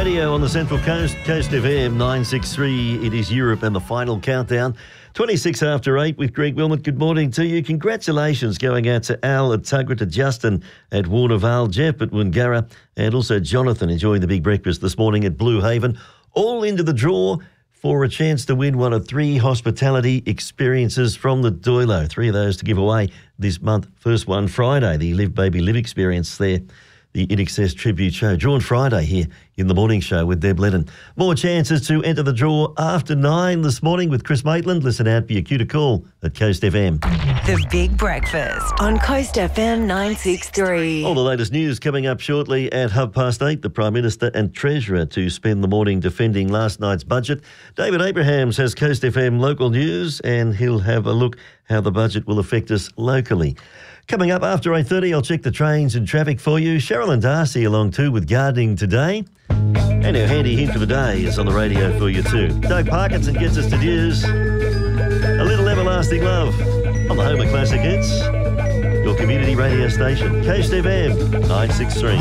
Radio on the Central Coast, Coast FM 963. It is Europe and the final countdown. 26 after 8 with Greg Wilmot. Good morning to you. Congratulations going out to Al at Tuggerah, to Justin at Warnervale, Jeff at Woongarra, and also Jonathan enjoying the big breakfast this morning at Blue Haven. All into the draw for a chance to win one of 3 hospitality experiences from the Doilo. 3 of those to give away this month. First one Friday, the Live Baby Live experience there. The In Excess Tribute Show, drawn Friday here in the morning show with Deb Lennon. More chances to enter the draw after 9 this morning with Chris Maitland. Listen out for your cue to call at Coast FM. The Big Breakfast on Coast FM 963. All the latest news coming up shortly at 8:30. The Prime Minister and Treasurer to spend the morning defending last night's budget. David Abrahams has Coast FM local news, and he'll have a look how the budget will affect us locally. Coming up after 8:30, I'll check the trains and traffic for you. Cheryl and Darcy along too with gardening today. And our handy hint for the day is on the radio for you too. Doug Parkinson gets us to news. A Little Everlasting Love on the home of classic hits. Your community radio station, Coast FM 963.